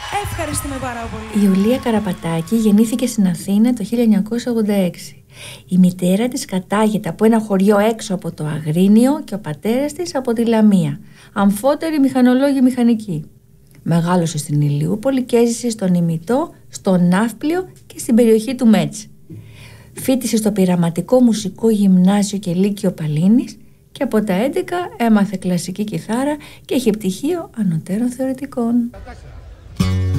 Ευχαριστούμε πάρα πολύ. Η Ιουλία Καραπατάκη γεννήθηκε στην Αθήνα το 1986. Η μητέρα της κατάγεται από ένα χωριό έξω από το Αγρίνιο και ο πατέρας της από τη Λαμία, αμφότεροι μηχανολόγοι μηχανικοί. Μεγάλωσε στην Ηλιούπολη και έζησε στον Ημιτό, στο Ναύπλιο και στην περιοχή του Μέτς. Φοίτησε στο Πειραματικό Μουσικό Γυμνάσιο και Λύκειο Παλίνης και από τα 11 έμαθε κλασική κιθάρα και έχει πτυχίο ανωτέρων θεωρητικών.